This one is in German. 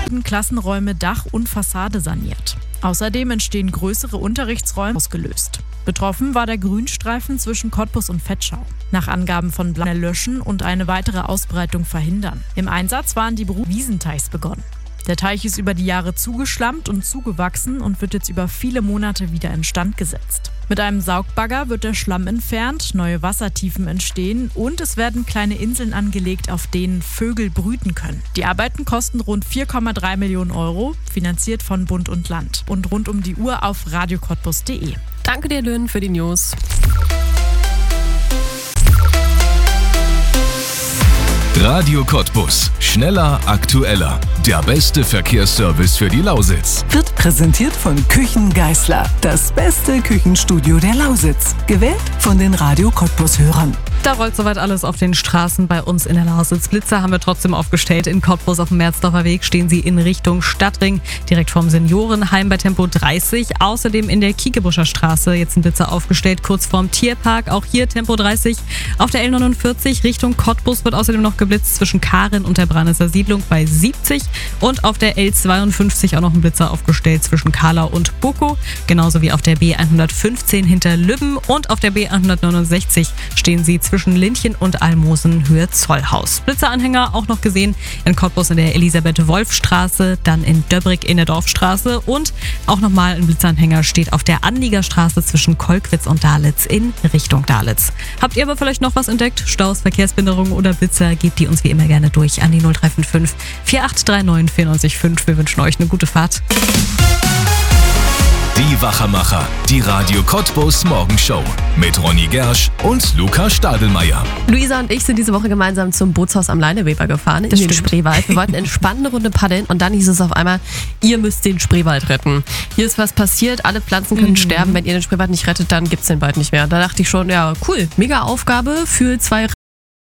werden Klassenräume, Dach und Fassade saniert. Außerdem entstehen größere Unterrichtsräume ausgelöst. Betroffen war der Grünstreifen zwischen Cottbus und Vetschau. Nach Angaben von Blanner löschen und eine weitere Ausbreitung verhindern. Im Einsatz waren die Wiesenteichs begonnen. Der Teich ist über die Jahre zugeschlammt und zugewachsen und wird jetzt über viele Monate wieder instand gesetzt. Mit einem Saugbagger wird der Schlamm entfernt, neue Wassertiefen entstehen und es werden kleine Inseln angelegt, auf denen Vögel brüten können. Die Arbeiten kosten rund 4,3 Millionen Euro, finanziert von Bund und Land. Und rund um die Uhr auf radiocottbus.de. Danke dir, Lynn, für die News. Radio Cottbus. Schneller, aktueller. Der beste Verkehrsservice für die Lausitz. Wird präsentiert von Küchen Geisler. Das beste Küchenstudio der Lausitz. Gewählt von den Radio Cottbus-Hörern. Da rollt soweit alles auf den Straßen bei uns in der Lausitz. Blitzer haben wir trotzdem aufgestellt. In Cottbus auf dem Merzdorfer Weg stehen sie in Richtung Stadtring, direkt vom Seniorenheim bei Tempo 30. Außerdem in der Kiekebuscher Straße jetzt ein Blitzer aufgestellt, kurz vorm Tierpark. Auch hier Tempo 30. Auf der L49 Richtung Cottbus wird außerdem noch geblitzt zwischen Karin und der Branitzer Siedlung bei 70. Und auf der L52 auch noch ein Blitzer aufgestellt zwischen Kahlau und Bukow. Genauso wie auf der B115 hinter Lübben. Und auf der B169 stehen sie zwischen Lindchen und Almosen Höhe Zollhaus. Blitzeranhänger auch noch gesehen in Cottbus in der Elisabeth-Wolf-Straße, dann in Döbrig in der Dorfstraße und auch nochmal ein Blitzeranhänger steht auf der Anliegerstraße zwischen Kolkwitz und Dalitz in Richtung Dalitz. Habt ihr aber vielleicht noch was entdeckt? Staus, Verkehrsbehinderungen oder Blitzer? Gebt die uns wie immer gerne durch an die 0355 4839 94,5. Wir wünschen euch eine gute Fahrt. Die Wachermacher, die Radio Cottbus Morgenshow mit Ronny Gersch und Luca Stadelmeier. Luisa und ich sind diese Woche gemeinsam zum Bootshaus am Leineweber gefahren in den Spreewald. Wir wollten eine spannende Runde paddeln und dann hieß es auf einmal, ihr müsst den Spreewald retten. Hier ist was passiert, alle Pflanzen können sterben, wenn ihr den Spreewald nicht rettet, dann gibt's den bald nicht mehr. Da dachte ich schon, ja cool, mega Aufgabe für 2